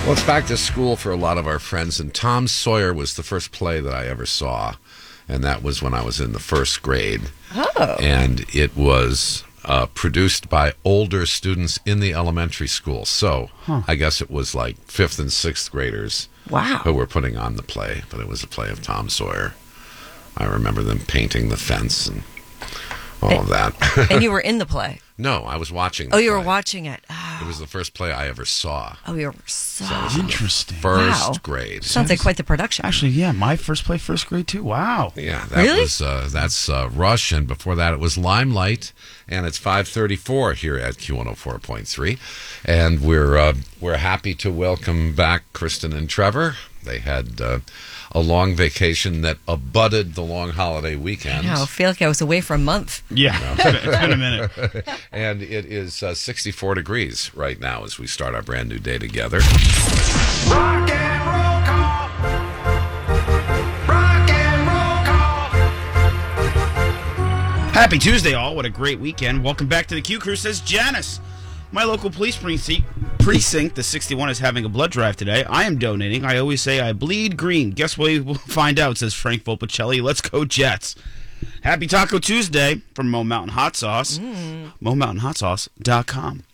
Well, it's back to school for a lot of our friends, and Tom Sawyer was the first play that I ever saw, and that was when I was in the first grade. Oh. And it was produced by older students in the elementary school. So I guess it was like 5th and 6th graders who were putting on the play, but it was a play of Tom Sawyer. I remember them painting the fence and all of that. And you were in the play? No, I was watching the Oh, you were play. watching it. Oh. It was the first play I ever saw. Oh, you were so Interesting. First grade. Sounds like quite the production. Actually, yeah, my first play, first grade too. Wow. Yeah, that Really? was that's Rush, and before that it was Limelight, and it's 5:34 here at Q104.3, and we're happy to welcome back Kristen and Trevor. They had a long vacation that abutted the long holiday weekend. I feel like I was away for a month. Yeah, it's been a minute. And it is 64 degrees right now as we start our brand new day together. Rock and roll call. Rock and roll call. Happy Tuesday, all. What a great weekend. Welcome back to the Q Crew, says Janice. My local police precinct, the 61, is having a blood drive today. I am donating. I always say I bleed green. Guess what we'll find out, says Frank Volpicelli. Let's go Jets. Happy Taco Tuesday from Mo Mountain Hot Sauce. MoMountainHotSauce.com.